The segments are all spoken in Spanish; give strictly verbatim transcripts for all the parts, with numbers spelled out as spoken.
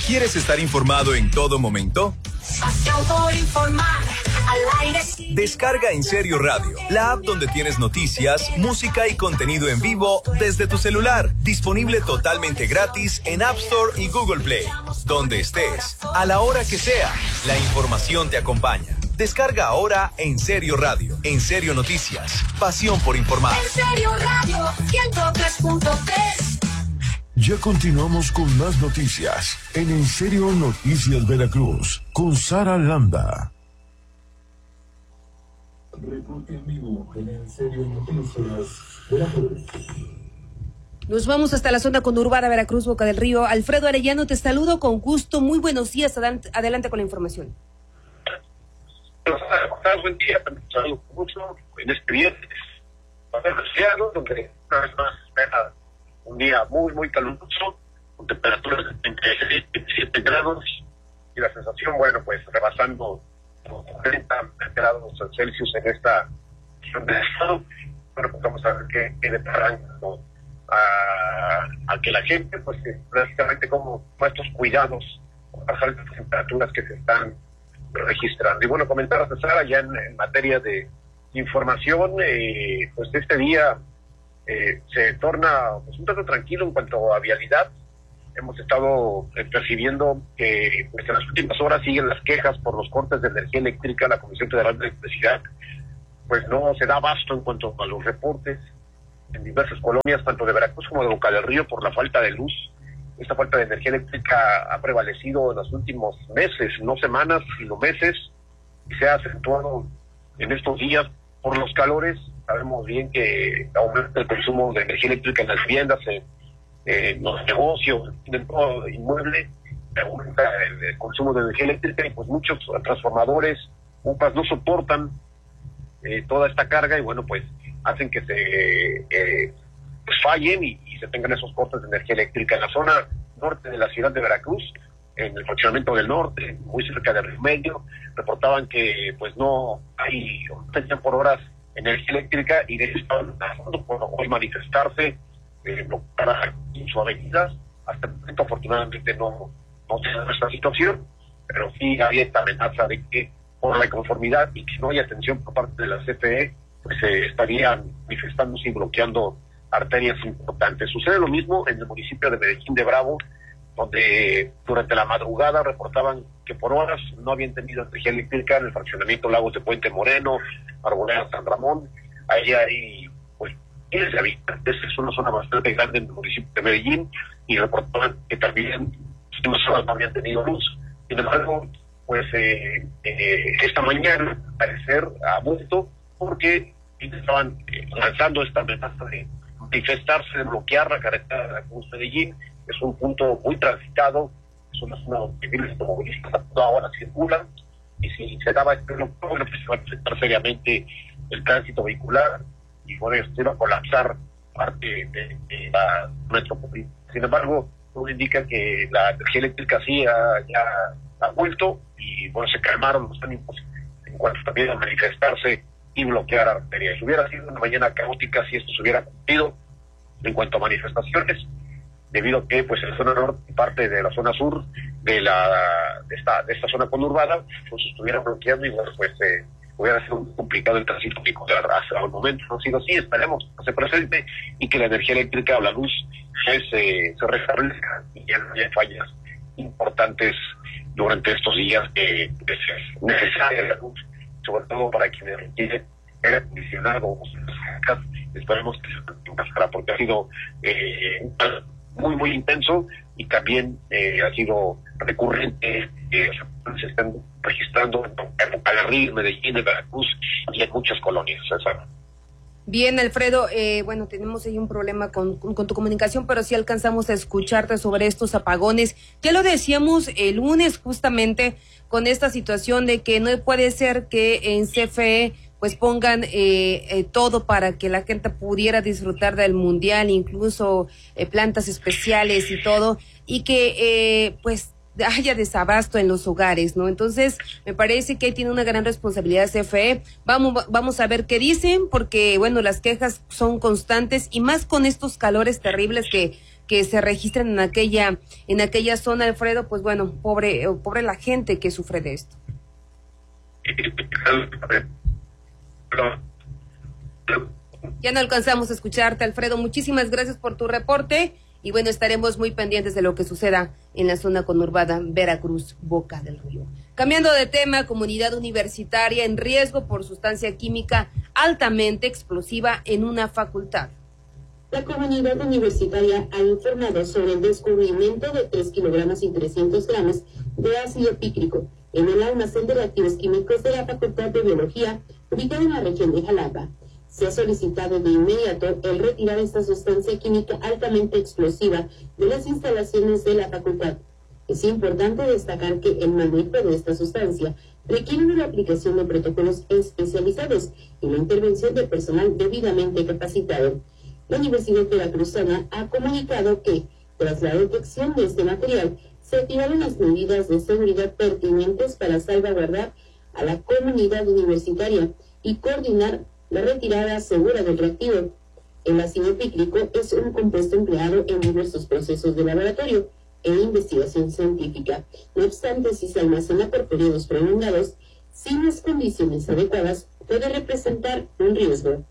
¿Quieres estar informado en todo momento? Pasión por informar, al aire sí. Descarga En Serio Radio, la app donde tienes noticias, música y contenido en vivo desde tu celular. Disponible totalmente gratis en App Store y Google Play. Donde estés, a la hora que sea, la información te acompaña. Descarga ahora En Serio Radio. En Serio Noticias. Pasión por informar. En Serio Radio, ciento tres punto tres. Ya continuamos con más noticias en En Serio Noticias Veracruz con Sara Landa. Reporte en vivo en En Serio Noticias Veracruz. Nos vamos hasta la zona conurbada Veracruz, Boca del Río. Alfredo Arellano, te saludo con gusto. Muy buenos días. Adelante, adelante con la información. Buen día, saludos mucho en este viernes, donde una vez más espera un día muy, muy caluroso, con temperaturas de treinta y seis, treinta y siete grados, y la sensación, bueno, pues rebasando los cuarenta grados Celsius en esta región del estado. Bueno, pues vamos a ver qué, qué deparan, ¿no? a, a que la gente, pues, prácticamente como estos cuidados con las altas temperaturas que se están registrando. Y bueno, comentar a Sara ya en, en materia de información, eh, pues este día eh, se torna pues, un tanto tranquilo en cuanto a vialidad. Hemos estado eh, percibiendo que pues, en las últimas horas siguen las quejas por los cortes de energía eléctrica. La Comisión Federal de Electricidad pues no se da abasto en cuanto a los reportes en diversas colonias, tanto de Veracruz como de Boca del Río, por la falta de luz. Esta falta de energía eléctrica ha prevalecido en los últimos meses, no semanas, sino meses, y se ha acentuado en estos días por los calores. Sabemos bien que aumenta el consumo de energía eléctrica en las viviendas, en, en los negocios, en todo inmueble, aumenta el, el consumo de energía eléctrica, y pues muchos transformadores, U P As, no soportan eh, toda esta carga, y bueno, pues hacen que se eh, pues fallen y, y se tengan esos cortes de energía eléctrica en la zona norte de la ciudad de Veracruz, en el fraccionamiento del norte, muy cerca de Río Medio. Reportaban que pues no hay, no tenían por horas energía eléctrica, y de hecho estaban tratando por hoy manifestarse, eh, bloquear sus avenidas. Hasta el momento afortunadamente no, no se da esta situación, pero sí había esta amenaza de que por la inconformidad y que no hay atención por parte de la C F E, pues se eh, estarían manifestándose y bloqueando arterias importantes. Sucede lo mismo en el municipio de Medellín de Bravo, donde durante la madrugada reportaban que por horas no habían tenido energía eléctrica en el fraccionamiento Lagos de Puente Moreno, Arboleda, San Ramón. Ahí hay pues miles de habitantes, es una zona bastante grande en el municipio de Medellín, y reportaban que también las horas no habían tenido luz. Sin embargo, pues eh, eh, esta mañana, al parecer, ha vuelto, porque estaban eh, lanzando esta amenaza de manifestarse, de bloquear la carretera de Veracruz Medellín. Es un punto muy transitado, es una zona donde miles de automovilistas a toda hora circulan, y si se daba este bloqueo, bueno, pues se va a afectar seriamente el tránsito vehicular, y por eso se va a colapsar parte de, de la metropolitana. Sin embargo, todo indica que la energía eléctrica sí ha, ya ha vuelto, y bueno, se calmaron los ánimos en cuanto también a manifestarse y bloquear arterias. Hubiera sido una mañana caótica si esto se hubiera cumplido en cuanto a manifestaciones, debido a que pues en la zona norte y parte de la zona sur de la de esta de esta zona conurbada pues estuvieran bloqueando, y bueno, pues eh, hubiera sido muy complicado el tránsito vehicular. Hasta el momento no ha sido así. Esperemos que se presente y que la energía eléctrica o la luz pues, eh, se restablezca y ya no haya fallas importantes durante estos días que eh, es necesaria la luz, sobre todo para quienes requieren aire acondicionado. Esperemos que se mantenga, porque ha sido eh, muy, muy intenso, y también eh, ha sido recurrente. Eh, se están registrando en Boca del Río, Medellín, en Veracruz y en muchas colonias. César. Bien, Alfredo, eh, bueno, tenemos ahí un problema con, con, con tu comunicación, pero sí alcanzamos a escucharte sobre estos apagones. Ya lo decíamos el lunes justamente, con esta situación de que no puede ser que en C F E pues pongan eh, eh, todo para que la gente pudiera disfrutar del mundial, incluso eh, plantas especiales y todo, y que eh, pues haya desabasto en los hogares, ¿no? Entonces, me parece que ahí tiene una gran responsabilidad C F E. Vamos, vamos a ver qué dicen, porque, bueno, las quejas son constantes, y más con estos calores terribles que, que se registran en aquella, en aquella zona, Alfredo, pues bueno, pobre, pobre la gente que sufre de esto. Ya no alcanzamos a escucharte, Alfredo. Muchísimas gracias por tu reporte y bueno, estaremos muy pendientes de lo que suceda en la zona conurbada Veracruz, Boca del Río. Cambiando de tema, comunidad universitaria en riesgo por sustancia química altamente explosiva en una facultad. La comunidad universitaria ha informado sobre el descubrimiento de tres kilogramos y trescientos gramos de ácido pícrico en el almacén de reactivos químicos de la Facultad de Biología, ubicada en la región de Jalapa. Se ha solicitado de inmediato el retirar esta sustancia química altamente explosiva de las instalaciones de la facultad. Es importante destacar que el manejo de esta sustancia requiere de la aplicación de protocolos especializados y la intervención de personal debidamente capacitado. La Universidad Veracruzana ha comunicado que, tras la detección de este material, se activaron las medidas de seguridad pertinentes para salvaguardar a la comunidad universitaria y coordinar la retirada segura del reactivo. El ácido pícrico es un compuesto empleado en diversos procesos de laboratorio e investigación científica. No obstante, si se almacena por periodos prolongados, sin las condiciones adecuadas, puede representar un riesgo.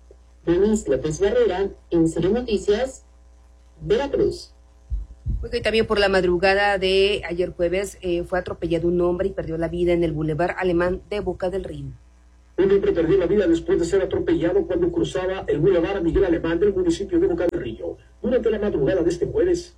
Denise López Barrera, en Serio Noticias, Veracruz. Porque también por la madrugada de ayer jueves eh, fue atropellado un hombre y perdió la vida en el Boulevard Alemán de Boca del Río. Un hombre perdió la vida después de ser atropellado cuando cruzaba el Boulevard Miguel Alemán del municipio de Boca del Río durante la madrugada de este jueves.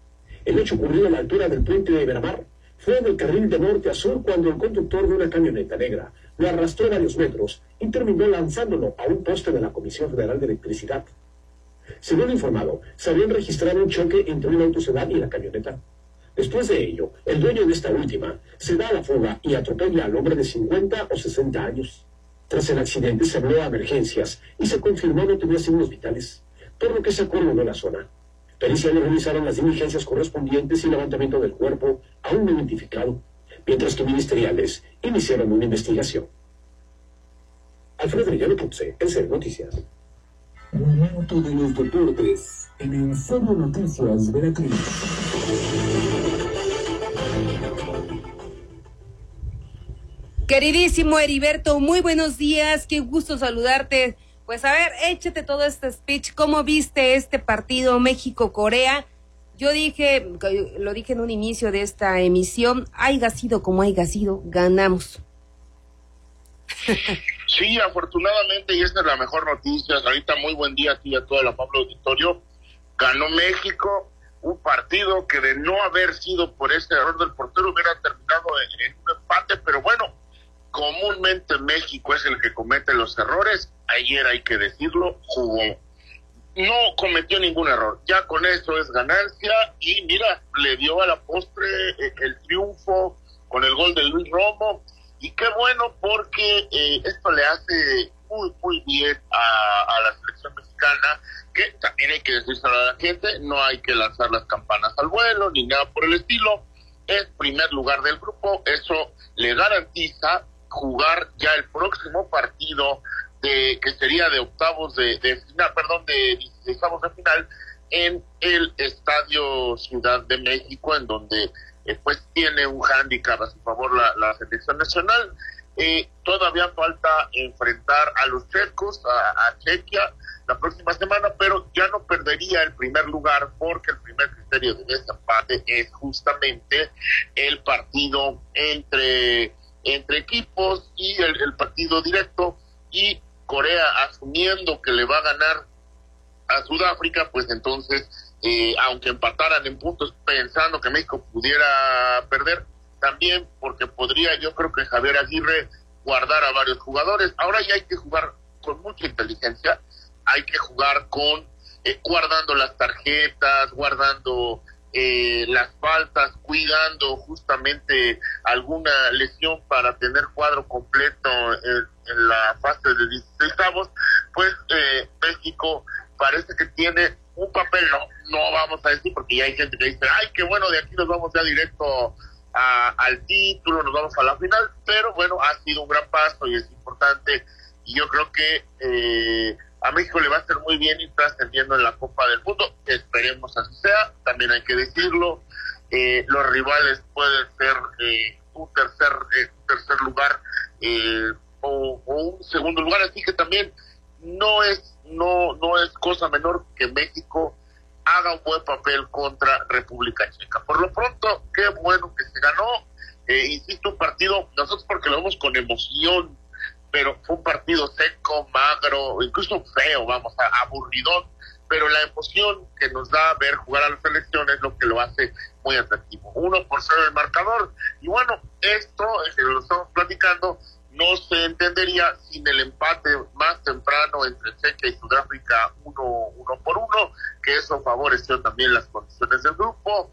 El hecho ocurrió a la altura del puente de Veramar. Fue en el carril de norte a sur cuando el conductor de una camioneta negra lo arrastró varios metros y terminó lanzándolo a un poste de la Comisión Federal de Electricidad. Según informado, se habían registrado un choque entre un auto sedán y la camioneta. Después de ello, el dueño de esta última se da a la fuga y atropella al hombre de cincuenta o sesenta años. Tras el accidente se habló a emergencias y se confirmó no tenía signos vitales, por lo que se acordonó la zona. Periciales realizaron las diligencias correspondientes y levantamiento del cuerpo aún no identificado, mientras que ministeriales iniciaron una investigación. Alfredo Arellano Putze, en Serio Noticias. Momento de los deportes en En Serio Noticias Veracruz. Queridísimo Heriberto, muy buenos días, qué gusto saludarte. Pues a ver, échate todo este speech. ¿Cómo viste este partido México-Corea? Yo dije, lo dije en un inicio de esta emisión, haya sido como haya sido, ganamos. Sí, afortunadamente, y esta es la mejor noticia. Ahorita muy buen día a ti y a todo el amable auditorio. Ganó México, un partido que de no haber sido por este error del portero hubiera terminado en, en un empate, pero bueno, comúnmente México es el que comete los errores. Ayer, hay que decirlo, jugó. No cometió ningún error. Ya con eso es ganancia y mira, le dio a la postre el triunfo con el gol de Luis Romo. Y qué bueno, porque eh, esto le hace muy, muy bien a, a la selección mexicana, que también hay que decírselo a la gente, no hay que lanzar las campanas al vuelo ni nada por el estilo. Es primer lugar del grupo, eso le garantiza jugar ya el próximo partido de que sería de octavos de, de final, perdón, de dieciséisavos de final en el Estadio Ciudad de México, en donde eh, pues tiene un hándicap a su favor la, la selección nacional. Eh, todavía falta enfrentar a los checos, a, a Chequia la próxima semana, pero ya no perdería el primer lugar porque el primer criterio de desempate es justamente el partido entre entre equipos y el, el partido directo, y Corea, asumiendo que le va a ganar a Sudáfrica, pues entonces, eh, aunque empataran en puntos, pensando que México pudiera perder, también porque podría, yo creo que Javier Aguirre guardar a varios jugadores. Ahora ya hay que jugar con mucha inteligencia, hay que jugar con, eh, guardando las tarjetas, guardando Eh, las faltas, cuidando justamente alguna lesión para tener cuadro completo en, en la fase de dieciséisavos. Pues eh, México parece que tiene un papel, no, no vamos a decir, porque ya hay gente que dice, ay, qué bueno, de aquí nos vamos ya directo a, al título, nos vamos a la final, pero bueno, ha sido un gran paso y es importante, y yo creo que eh, a México le va a hacer muy bien ir trascendiendo en la Copa del Mundo, esperemos así sea, también hay que decirlo, eh, los rivales pueden ser eh, un tercer eh, un tercer lugar eh, o, o un segundo lugar, así que también no es no no es cosa menor que México haga un buen papel contra República Checa. Por lo pronto, qué bueno que se ganó, eh, insisto, un partido, nosotros porque lo vemos con emoción, pero fue un partido seco, magro, incluso feo, vamos, a, aburridón, pero la emoción que nos da ver jugar a la selección es lo que lo hace muy atractivo. Uno por cero el marcador, y bueno, esto, que lo estamos platicando, no se entendería sin el empate más temprano entre Chequia y Sudáfrica uno, uno por uno, que eso favoreció también las condiciones del grupo.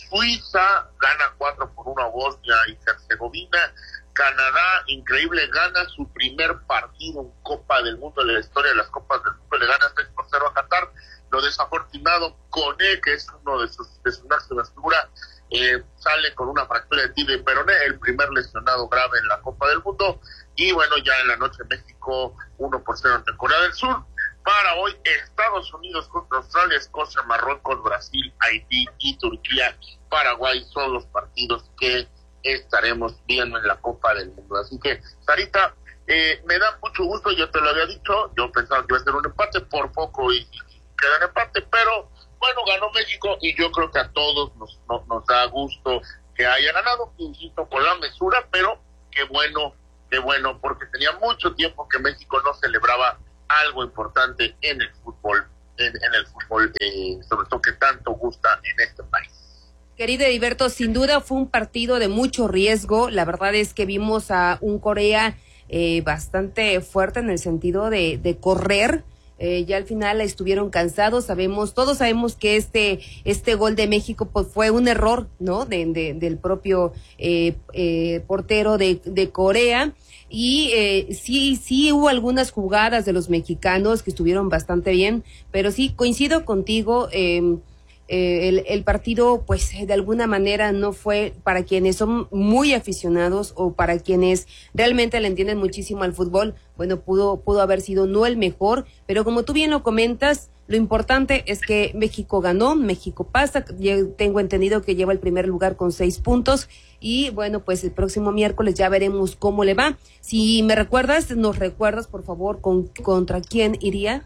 Suiza gana cuatro por uno a Bosnia y Herzegovina. Canadá, increíble, gana su primer partido en Copa del Mundo de la historia de las Copas del Mundo, le gana seis por cero a Qatar. Lo desafortunado, Koné, que es uno de sus, de sus máximas figuras, eh, sale con una fractura de tibia y peroné, el primer lesionado grave en la Copa del Mundo. Y bueno, ya en la noche México uno por cero ante Corea del Sur. Para hoy, Estados Unidos contra Australia, Escocia, Marruecos, Brasil, Haití y Turquía, Paraguay son los partidos que estaremos viendo en la Copa del Mundo. Así que, Sarita, eh, me da mucho gusto, yo te lo había dicho, yo pensaba que iba a ser un empate, por poco y, y queda en empate, pero bueno, ganó México y yo creo que a todos nos, no, nos da gusto que haya ganado, insisto, con la mesura, pero qué bueno, qué bueno, porque tenía mucho tiempo que México no celebraba algo importante en el fútbol, en, en el fútbol, eh, sobre todo que tanto gusta en este país. Querido Heriberto, sin duda fue un partido de mucho riesgo. La verdad es que vimos a un Corea eh, bastante fuerte en el sentido de, de correr. Eh, ya al final estuvieron cansados. Sabemos, todos sabemos que este este gol de México pues fue un error, ¿no? De, de del propio eh, eh, portero de, de Corea. Y eh, sí, sí hubo algunas jugadas de los mexicanos que estuvieron bastante bien, pero sí coincido contigo. Eh, Eh, el, el partido pues de alguna manera no fue para quienes son muy aficionados o para quienes realmente le entienden muchísimo al fútbol. Bueno, pudo pudo haber sido no el mejor, pero como tú bien lo comentas, lo importante es que México ganó, México pasa. Yo tengo entendido que lleva el primer lugar con seis puntos y bueno, pues el próximo miércoles ya veremos cómo le va. Si me recuerdas, nos recuerdas por favor con contra quién iría.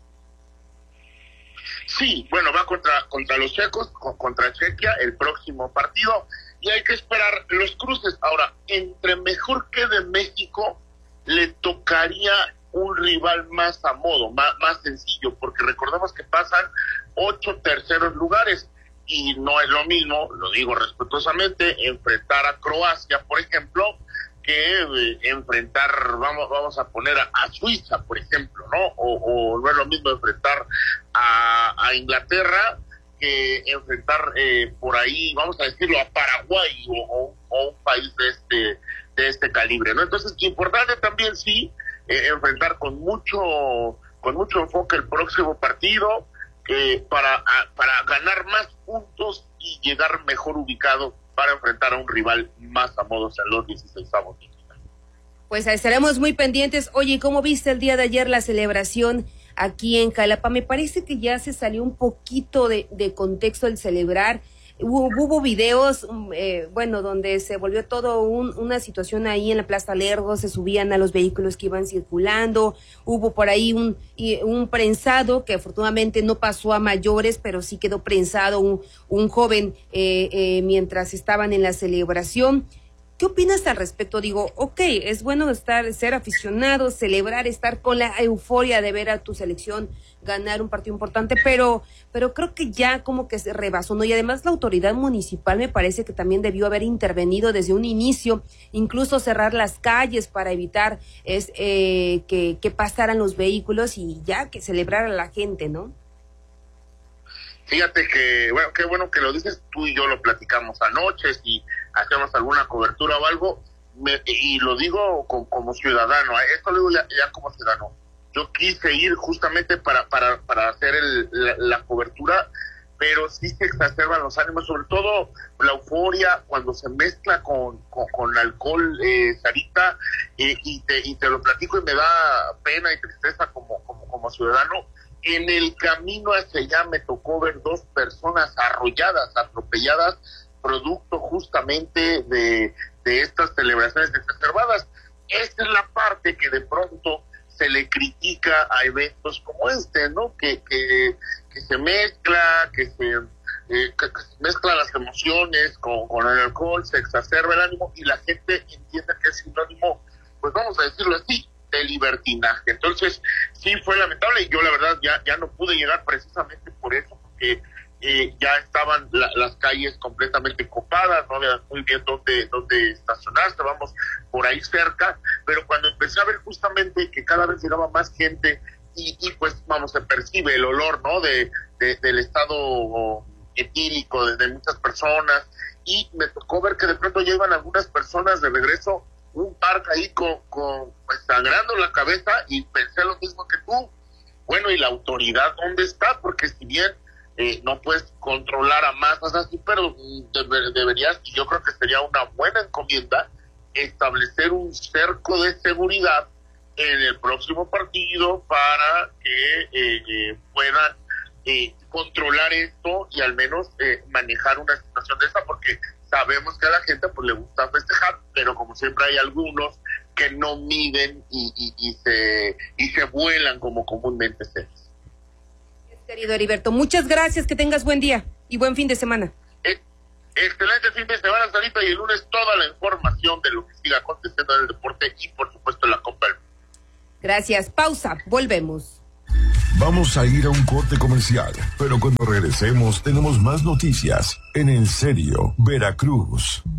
Sí, bueno, va contra contra los checos, contra Chequia, el próximo partido, y hay que esperar los cruces. Ahora, entre mejor quede México, le tocaría un rival más a modo, más, más sencillo, porque recordemos que pasan ocho terceros lugares, y no es lo mismo, lo digo respetuosamente, enfrentar a Croacia, por ejemplo, que eh, enfrentar, vamos vamos a poner a, a Suiza, por ejemplo, ¿no? O, o no es lo mismo enfrentar a, a Inglaterra que enfrentar eh, por ahí, vamos a decirlo, a Paraguay o, o, o un país de este de este calibre, ¿no? Entonces, importante también, sí, eh, enfrentar con mucho con mucho enfoque el próximo partido eh, para, a, para ganar más puntos y llegar mejor ubicado para enfrentar a un rival más a modo en los dieciseisavos. Pues estaremos muy pendientes. Oye, ¿cómo viste el día de ayer la celebración aquí en Jalapa? Me parece que ya se salió un poquito de, de contexto el celebrar. Hubo, hubo videos, eh, bueno, donde se volvió todo un, una situación ahí en la Plaza Lerdo, se subían a los vehículos que iban circulando, hubo por ahí un, un prensado que afortunadamente no pasó a mayores, pero sí quedó prensado un, un joven eh, eh, mientras estaban en la celebración. ¿Qué opinas al respecto? Digo, ok, es bueno estar, ser aficionado, celebrar, estar con la euforia de ver a tu selección ganar un partido importante, pero, pero creo que ya como que se rebasó, ¿no? Y además la autoridad municipal me parece que también debió haber intervenido desde un inicio, incluso cerrar las calles para evitar es, eh, que, que pasaran los vehículos y ya que celebrara la gente, ¿no? Fíjate que, bueno, qué bueno que lo dices, tú y yo lo platicamos anoche, si hacemos alguna cobertura o algo, me, y lo digo como, como ciudadano, esto lo digo ya, ya como ciudadano, yo quise ir justamente para para para hacer el, la, la cobertura, pero sí se exacerban los ánimos, sobre todo la euforia cuando se mezcla con, con, con alcohol, eh, Sarita, eh, y, te, y te lo platico y me da pena y tristeza como, como, como ciudadano. En el camino hacia allá me tocó ver dos personas arrolladas, atropelladas, producto justamente de, de estas celebraciones exacerbadas. Esta es la parte que de pronto se le critica a eventos como este, ¿no? Que, que, que se mezcla, que se, eh, que, que se mezclan las emociones con, con el alcohol, se exacerba el ánimo y la gente entiende que es sinónimo, pues vamos a decirlo así, de libertinaje. Entonces, sí fue lamentable y yo la verdad ya, ya no pude llegar precisamente por eso, porque eh, ya estaban la, las calles completamente copadas, no había muy bien dónde, dónde estacionar, estábamos por ahí cerca, pero cuando empecé a ver justamente que cada vez llegaba más gente y, y pues vamos, se percibe el olor, ¿no? De, de del estado etílico de, de muchas personas, y me tocó ver que de pronto llevan algunas personas de regreso, un par ahí con, con pues, sangrando la cabeza, y pensé lo mismo que tú. Bueno, ¿y la autoridad dónde está? Porque si bien eh, no puedes controlar a masas así, pero debe, deberías, y yo creo que sería una buena encomienda, establecer un cerco de seguridad en el próximo partido para que eh, eh, puedan eh, controlar esto y al menos eh, manejar una situación de esta, porque sabemos que a la gente pues le gusta festejar, pero como siempre hay algunos que no miden y, y, y se y se vuelan como comúnmente se dice. Querido Heriberto, muchas gracias, que tengas buen día y buen fin de semana. Eh, excelente fin de semana, Sarita, y el lunes toda la información de lo que siga aconteciendo en el deporte y por supuesto en la Copa del Mundo. Gracias, pausa, volvemos. Vamos a ir a un corte comercial, pero cuando regresemos tenemos más noticias en En Serio, Veracruz.